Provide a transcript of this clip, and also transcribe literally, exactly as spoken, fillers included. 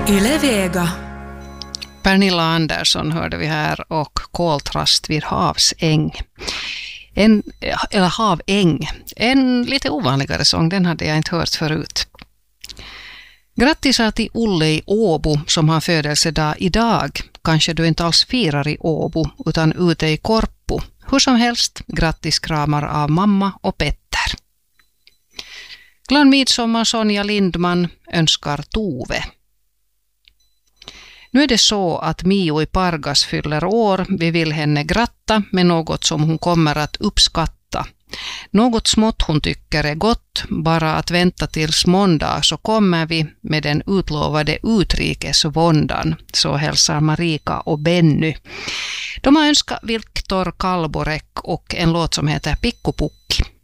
Yle Vega. Pernilla Andersson hörde vi här och Koltrast vid havsäng. En, eller haväng. En lite ovanligare sång, den hade jag inte hört förut. Grattis till Olle i Åbo som har födelsedag idag. Kanske du inte alls firar i Åbo utan ute i Korpo. Hur som helst, grattis kramar av mamma och Petter. Glad midsommar Sonja Lindman önskar Tove. Nu är det så att Mio i Pargas fyller år. Vi vill henne gratta med något som hon kommer att uppskatta. Något smått hon tycker är gott, bara att vänta tills måndag så kommer vi med den utlovade utrikesvåndan, så hälsar Marika och Benny. De har önskat Viktor Kalborek och en låt som heter Pikkupukki.